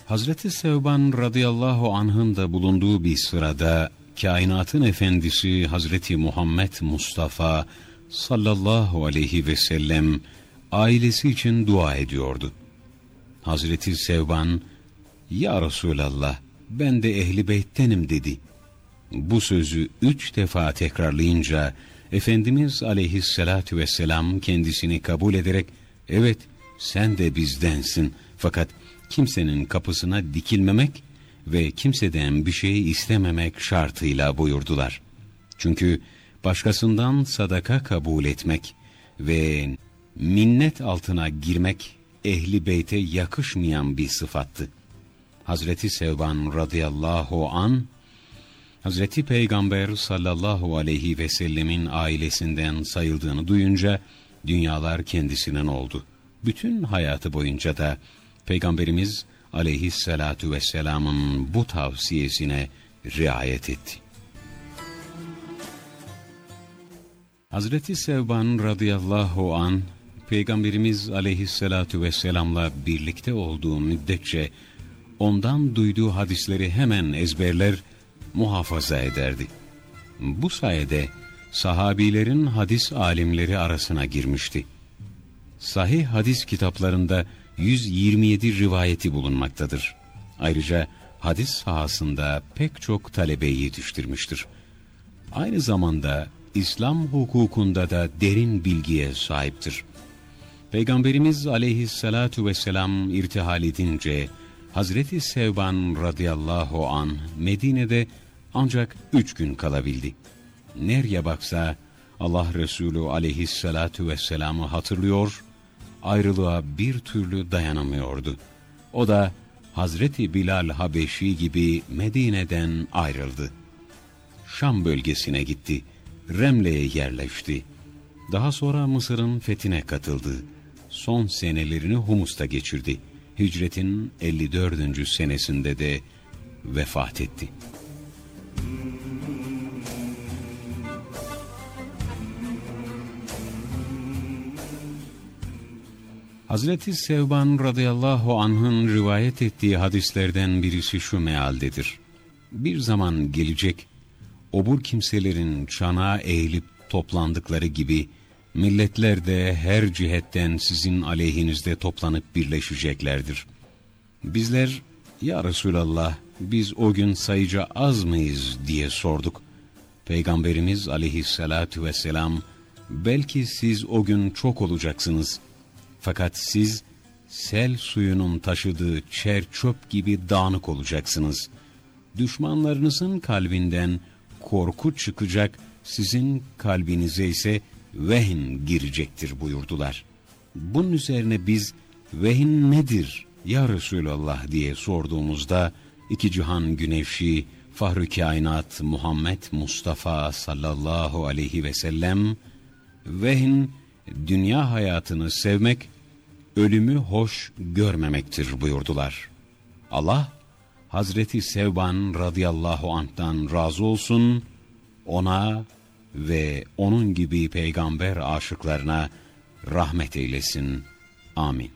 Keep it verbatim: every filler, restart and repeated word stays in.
Hazreti Sevban radıyallahu anh'ın da bulunduğu bir sırada kainatın efendisi Hazreti Muhammed Mustafa sallallahu aleyhi ve sellem ailesi için dua ediyordu. Hazreti Sevban, "Ya Resulallah, ben de Ehl-i Beyt'tenim" dedi. Bu sözü üç defa tekrarlayınca Efendimiz aleyhissalatu vesselam kendisini kabul ederek, "Evet, sen de bizdensin, fakat kimsenin kapısına dikilmemek ve kimseden bir şey istememek şartıyla" buyurdular. Çünkü başkasından sadaka kabul etmek ve minnet altına girmek Ehl-i Beyt'e yakışmayan bir sıfattı. Hazreti Sevban radıyallahu an, Hazreti Peygamber sallallahu aleyhi ve sellemin ailesinden sayıldığını duyunca dünyalar kendisinin oldu. Bütün hayatı boyunca da Peygamberimiz aleyhissalatu vesselamın bu tavsiyesine riayet etti. Hazreti Sevban radıyallahu an, Peygamberimiz aleyhissalatu vesselamla birlikte olduğu müddetçe ondan duyduğu hadisleri hemen ezberler, muhafaza ederdi. Bu sayede sahabilerin hadis alimleri arasına girmişti. Sahih hadis kitaplarında yüz yirmi yedi rivayeti bulunmaktadır. Ayrıca hadis sahasında pek çok talebeyi yetiştirmiştir. Aynı zamanda İslam hukukunda da derin bilgiye sahiptir. Peygamberimiz aleyhissalatu vesselam irtihal edince Hazreti Sevban radıyallahu an Medine'de ancak üç gün kalabildi. Nereye baksa Allah Resulü aleyhissalatu vesselam'ı hatırlıyor, ayrılığa bir türlü dayanamıyordu. O da Hazreti Bilal Habeşi gibi Medine'den ayrıldı. Şam bölgesine gitti, Remle'ye yerleşti. Daha sonra Mısır'ın fethine katıldı. Son senelerini Humus'ta geçirdi. Hicretin elli dördüncü senesinde de vefat etti. Hazreti Sevban radıyallahu anh'ın rivayet ettiği hadislerden birisi şu mealdedir. Bir zaman gelecek, obur kimselerin çanağa eğilip toplandıkları gibi, milletler de her cihetten sizin aleyhinizde toplanıp birleşeceklerdir. Bizler, "Ya Resulallah, biz o gün sayıca az mıyız?" diye sorduk. Peygamberimiz aleyhissalatu vesselam, "Belki siz o gün çok olacaksınız. Fakat siz sel suyunun taşıdığı çer çöp gibi dağınık olacaksınız. Düşmanlarınızın kalbinden korku çıkacak, sizin kalbinize ise vehn girecektir" buyurdular. Bunun üzerine biz, "Vehn nedir ya Resulallah?" diye sorduğumuzda, iki cihan güneşi, Fahri Kainat Muhammed Mustafa sallallahu aleyhi ve sellem, "Vehn, dünya hayatını sevmek, ölümü hoş görmemektir" buyurdular. Allah, Hazreti Sevban radıyallahu anh'tan razı olsun, ona ve onun gibi peygamber aşıklarına rahmet eylesin. Amin.